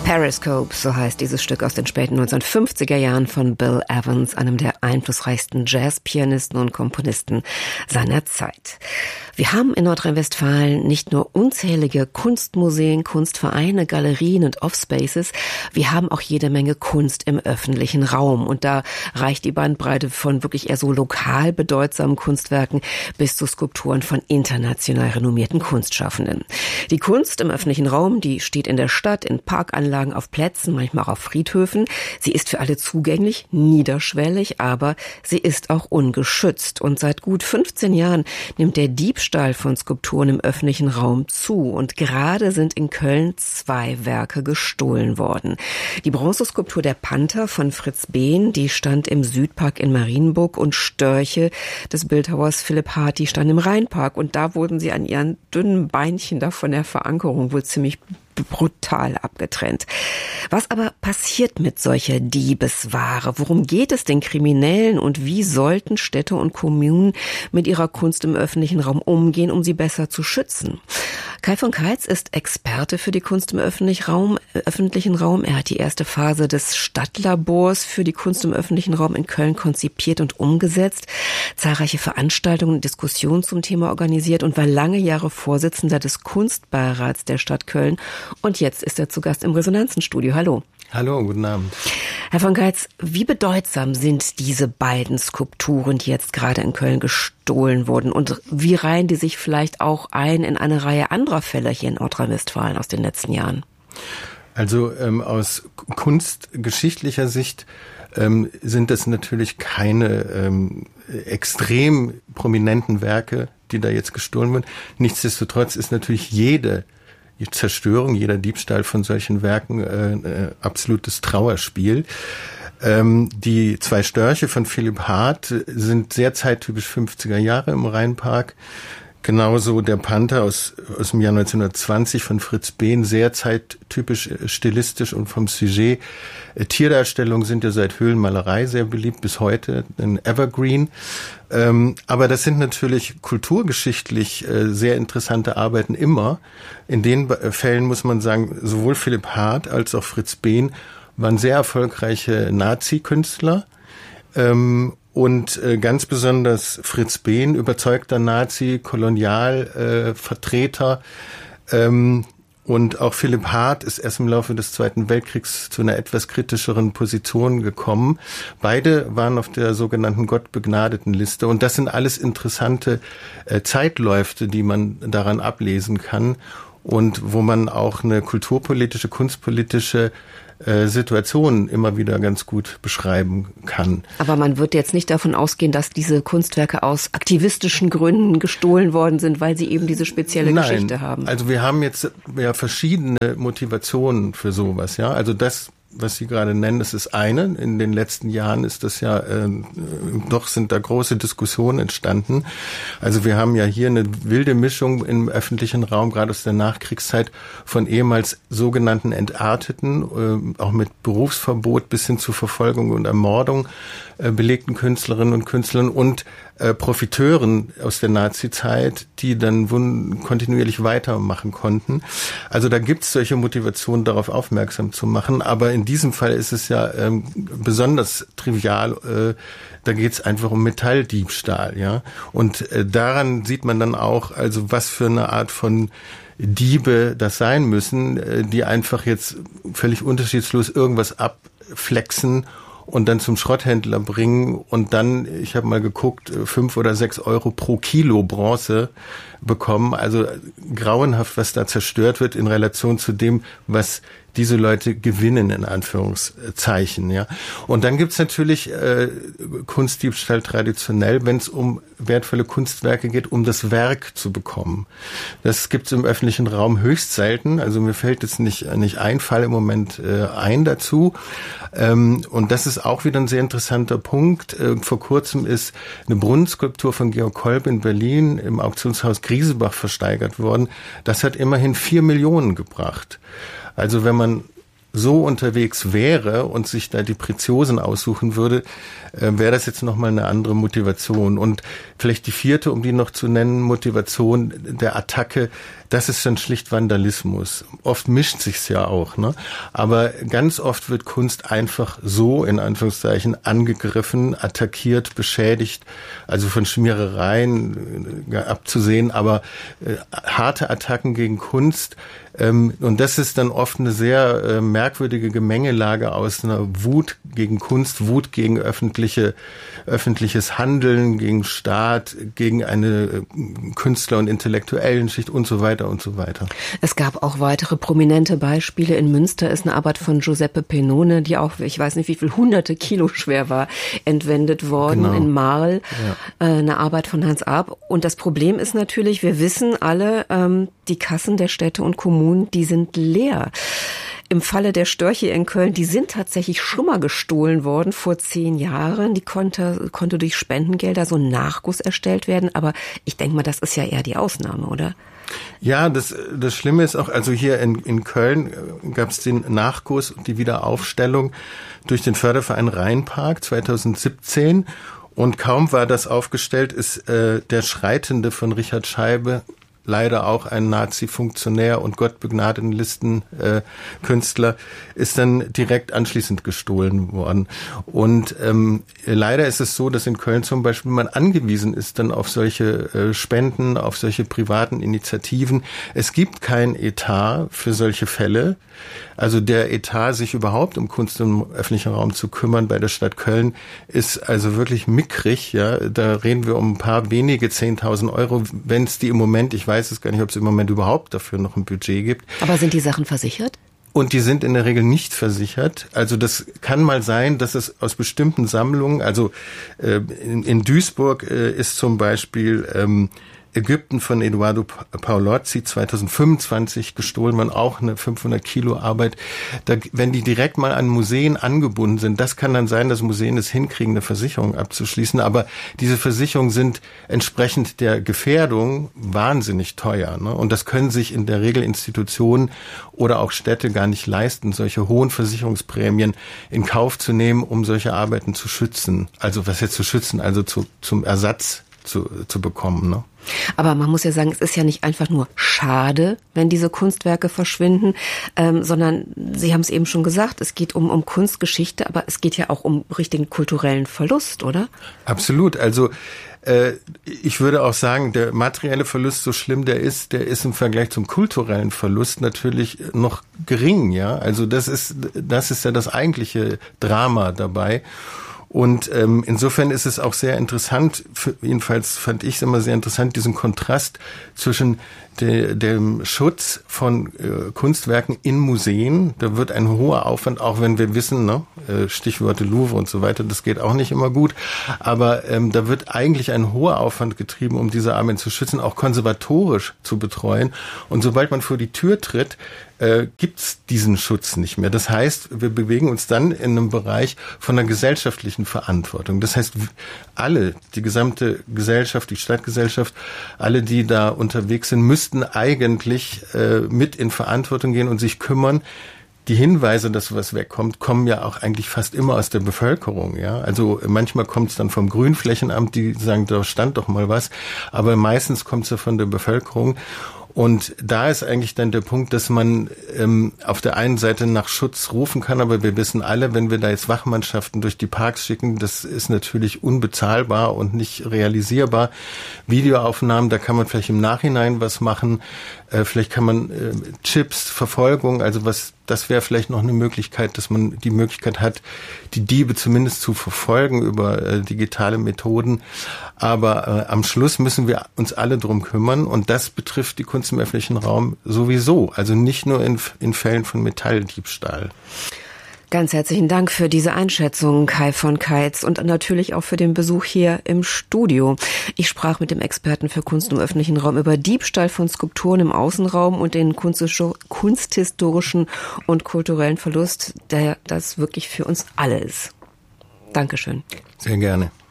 Periscope, so heißt dieses Stück aus den späten 1950er Jahren von Bill Evans, einem der einflussreichsten Jazzpianisten und Komponisten seiner Zeit. Wir haben in Nordrhein-Westfalen nicht nur unzählige Kunstmuseen, Kunstvereine, Galerien und Offspaces, wir haben auch jede Menge Kunst im öffentlichen Raum. Und da reicht die Bandbreite von wirklich eher so lokal bedeutsamen Kunstwerken bis zu Skulpturen von international renommierten Kunstschaffenden. Die Kunst im öffentlichen Raum, die steht in der Stadt, in Parkanlagen, auf Plätzen, manchmal auch auf Friedhöfen. Sie ist für alle zugänglich, niederschwellig, aber sie ist auch ungeschützt. Und seit gut 15 Jahren nimmt der Diebstahl von Skulpturen im öffentlichen Raum zu. Und gerade sind in Köln 2 Werke gestohlen worden. Die Bronzeskulptur Der Panther von Fritz Behn, die stand im Südpark in Marienburg, und Störche des Bildhauers Philipp Hart, die stand im Rheinpark. Und da wurden sie an ihren dünnen Beinchen da von der Verankerung wohl ziemlich brutal abgetrennt. Was aber passiert mit solcher Diebesware? Worum geht es den Kriminellen und wie sollten Städte und Kommunen mit ihrer Kunst im öffentlichen Raum umgehen, um sie besser zu schützen? Kai von Keitz ist Experte für die Kunst im öffentlichen Raum. Er hat die erste Phase des Stadtlabors für die Kunst im öffentlichen Raum in Köln konzipiert und umgesetzt, zahlreiche Veranstaltungen und Diskussionen zum Thema organisiert und war lange Jahre Vorsitzender des Kunstbeirats der Stadt Köln. Und jetzt ist er zu Gast im Resonanzenstudio. Hallo. Hallo, guten Abend. Herr von Keitz, wie bedeutsam sind diese beiden Skulpturen, die jetzt gerade in Köln gestohlen wurden? Und wie reihen die sich vielleicht auch ein in eine Reihe anderer Fälle hier in Nordrhein-Westfalen aus den letzten Jahren? Also aus kunstgeschichtlicher Sicht sind das natürlich keine extrem prominenten Werke, die da jetzt gestohlen wurden. Nichtsdestotrotz ist natürlich jede Zerstörung, jeder Diebstahl von solchen Werken absolutes Trauerspiel. Die 2 Störche von Philipp Hart sind sehr zeittypisch 50er Jahre im Rheinpark. Genauso der Panther aus dem Jahr 1920 von Fritz Behn, sehr zeittypisch stilistisch und vom Sujet. Tierdarstellungen sind ja seit Höhlenmalerei sehr beliebt, bis heute ein Evergreen. Aber das sind natürlich kulturgeschichtlich sehr interessante Arbeiten immer. In den Fällen muss man sagen, sowohl Philipp Hart als auch Fritz Behn waren sehr erfolgreiche Nazi-Künstler. Und ganz besonders Fritz Behn, überzeugter Nazi, Kolonialvertreter. Und auch Philipp Hart ist erst im Laufe des Zweiten Weltkriegs zu einer etwas kritischeren Position gekommen. Beide waren auf der sogenannten Gottbegnadeten-Liste. Und das sind alles interessante Zeitläufe, die man daran ablesen kann. Und wo man auch eine kulturpolitische, kunstpolitische Situationen immer wieder ganz gut beschreiben kann. Aber man wird jetzt nicht davon ausgehen, dass diese Kunstwerke aus aktivistischen Gründen gestohlen worden sind, weil sie eben diese spezielle Geschichte haben. Also wir haben jetzt ja verschiedene Motivationen für sowas, ja. Also das, was Sie gerade nennen, das ist eine. In den letzten Jahren ist das ja, doch sind da große Diskussionen entstanden. Also wir haben ja hier eine wilde Mischung im öffentlichen Raum, gerade aus der Nachkriegszeit, von ehemals sogenannten Entarteten, auch mit Berufsverbot bis hin zu Verfolgung und Ermordung belegten Künstlerinnen und Künstlern und Profiteuren aus der Nazi-Zeit, die dann kontinuierlich weitermachen konnten. Also da gibt es solche Motivationen, darauf aufmerksam zu machen. Aber in diesem Fall ist es ja besonders trivial. Da geht es einfach um Metalldiebstahl, ja. Und daran sieht man dann auch, also was für eine Art von Diebe das sein müssen, die einfach jetzt völlig unterschiedslos irgendwas abflexen und dann zum Schrotthändler bringen und dann, ich habe mal geguckt, 5 oder 6 Euro pro Kilo Bronze bekommen. Also grauenhaft, was da zerstört wird in Relation zu dem, was diese Leute gewinnen, in Anführungszeichen, ja. Und dann gibt's natürlich Kunstdiebstahl traditionell, wenn es um wertvolle Kunstwerke geht, um das Werk zu bekommen. Das gibt's im öffentlichen Raum höchst selten. Also mir fällt jetzt nicht ein Fall im Moment ein dazu. Und das ist auch wieder ein sehr interessanter Punkt. Vor kurzem ist eine Brunnenskulptur von Georg Kolb in Berlin im Auktionshaus Griesebach versteigert worden. Das hat immerhin 4 Millionen gebracht. Also wenn man so unterwegs wäre und sich da die Preziosen aussuchen würde, wäre das jetzt nochmal eine andere Motivation. Und vielleicht die vierte, um die noch zu nennen, Motivation der Attacke, das ist dann schlicht Vandalismus. Oft mischt sich's ja auch, ne? Aber ganz oft wird Kunst einfach so, in Anführungszeichen, angegriffen, attackiert, beschädigt, also von Schmierereien abzusehen, aber harte Attacken gegen Kunst, und das ist dann oft eine sehr merkwürdige Gemengelage aus einer Wut gegen Kunst, Wut gegen öffentliches Handeln, gegen Staat, gegen eine Künstler- und intellektuellen Schicht und so weiter und so weiter. Es gab auch weitere prominente Beispiele. In Münster ist eine Arbeit von Giuseppe Pennone, die auch, ich weiß nicht wie viel, 100 Kilo schwer war, entwendet worden. Genau. In Marl, eine Arbeit von Hans Arp. Und das Problem ist natürlich, wir wissen alle, die Kassen der Städte und Kommunen, die sind leer. Im Falle der Störche in Köln, die sind tatsächlich schon mal gestohlen worden vor 10 Jahren. Die konnte durch Spendengelder so ein Nachguss erstellt werden. Aber ich denke mal, das ist ja eher die Ausnahme, oder? Ja, das Schlimme ist auch, also hier in Köln gab es den Nachguss und die Wiederaufstellung durch den Förderverein Rheinpark 2017. Und kaum war das aufgestellt, ist der Schreitende von Richard Scheibe, leider auch ein Nazi-Funktionär und gottbegnadeten Listenkünstler, ist dann direkt anschließend gestohlen worden. Und leider ist es so, dass in Köln zum Beispiel man angewiesen ist dann auf solche Spenden, auf solche privaten Initiativen. Es gibt kein Etat für solche Fälle. Also der Etat, sich überhaupt um Kunst im öffentlichen Raum zu kümmern bei der Stadt Köln, ist also wirklich mickrig. Ja, da reden wir um ein paar wenige 10.000 Euro, wenn es die im Moment, ich weiß es gar nicht, ob es im Moment überhaupt dafür noch ein Budget gibt. Aber sind die Sachen versichert? Und die sind in der Regel nicht versichert. Also das kann mal sein, dass es aus bestimmten Sammlungen, also in Duisburg ist zum Beispiel Ägypten von Eduardo Paolozzi 2025 gestohlen, man auch eine 500 Kilo Arbeit. Wenn die direkt mal an Museen angebunden sind, das kann dann sein, dass Museen es hinkriegen, eine Versicherung abzuschließen. Aber diese Versicherungen sind entsprechend der Gefährdung wahnsinnig teuer, ne? Und das können sich in der Regel Institutionen oder auch Städte gar nicht leisten, solche hohen Versicherungsprämien in Kauf zu nehmen, um solche Arbeiten zu schützen. Also was jetzt zu schützen, also zum Ersatz zu bekommen, ne? Aber man muss ja sagen, es ist ja nicht einfach nur schade, wenn diese Kunstwerke verschwinden, sondern Sie haben es eben schon gesagt, es geht um Kunstgeschichte, aber es geht ja auch um richtigen kulturellen Verlust, oder? Absolut. Also ich würde auch sagen, der materielle Verlust, so schlimm der ist im Vergleich zum kulturellen Verlust natürlich noch gering, ja. Also das ist ja das eigentliche Drama dabei. Und insofern ist es auch sehr interessant, jedenfalls fand ich es immer sehr interessant, diesen Kontrast zwischen dem Schutz von Kunstwerken in Museen. Da wird ein hoher Aufwand, auch wenn wir wissen, ne, Stichworte Louvre und so weiter, das geht auch nicht immer gut. Aber da wird eigentlich ein hoher Aufwand getrieben, um diese Arbeiten zu schützen, auch konservatorisch zu betreuen. Und sobald man vor die Tür tritt, gibt's diesen Schutz nicht mehr. Das heißt, wir bewegen uns dann in einem Bereich von einer gesellschaftlichen Verantwortung. Das heißt, alle, die gesamte Gesellschaft, die Stadtgesellschaft, alle, die da unterwegs sind, müssten eigentlich mit in Verantwortung gehen und sich kümmern. Die Hinweise, dass was wegkommt, kommen ja auch eigentlich fast immer aus der Bevölkerung, ja. Also manchmal kommt es dann vom Grünflächenamt, die sagen, da stand doch mal was, aber meistens kommt es ja von der Bevölkerung. Und da ist eigentlich dann der Punkt, dass man auf der einen Seite nach Schutz rufen kann, aber wir wissen alle, wenn wir da jetzt Wachmannschaften durch die Parks schicken, das ist natürlich unbezahlbar und nicht realisierbar. Videoaufnahmen, da kann man vielleicht im Nachhinein was machen. Vielleicht kann man Chips, Verfolgung, also das wäre vielleicht noch eine Möglichkeit, dass man die Möglichkeit hat, die Diebe zumindest zu verfolgen über digitale Methoden. Aber am Schluss müssen wir uns alle drum kümmern und das betrifft die Kunst im öffentlichen Raum sowieso. Also nicht nur in Fällen von Metalldiebstahl. Ganz herzlichen Dank für diese Einschätzung, Kai von Keitz, und natürlich auch für den Besuch hier im Studio. Ich sprach mit dem Experten für Kunst im öffentlichen Raum über Diebstahl von Skulpturen im Außenraum und den kunsthistorischen und kulturellen Verlust, der das wirklich für uns alle ist. Dankeschön. Sehr gerne.